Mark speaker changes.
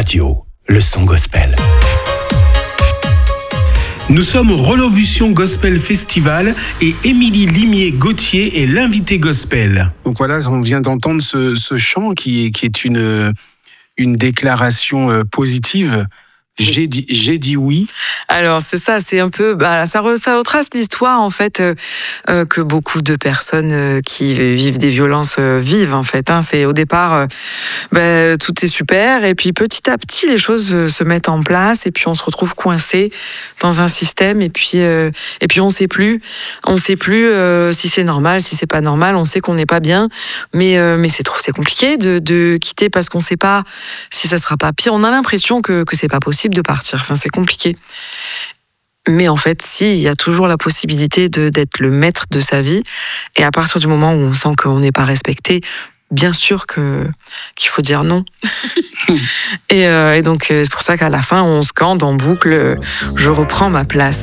Speaker 1: Radio, le son gospel. Nous sommes au Relovution Gospel Festival et Émilie Limier-Gauthier est l'invitée gospel. Donc voilà, on vient d'entendre ce chant qui est une déclaration positive. J'ai dit oui.
Speaker 2: Alors c'est ça, c'est un peu, ça retrace l'histoire en fait que beaucoup de personnes qui vivent des violences vivent en fait. C'est au départ, tout est super et puis petit à petit les choses se mettent en place et puis on se retrouve coincé dans un système et puis on sait plus si c'est normal, si c'est pas normal. On sait qu'on n'est pas bien, mais c'est compliqué de quitter parce qu'on sait pas si ça sera pas pire. On a l'impression que c'est pas possible de partir, c'est compliqué. Mais en fait, il y a toujours la possibilité d'être le maître de sa vie. Et à partir du moment où on sent qu'on n'est pas respecté, bien sûr qu'il faut dire non. Et donc, c'est pour ça qu'à la fin, on scande en boucle « Je reprends ma place ».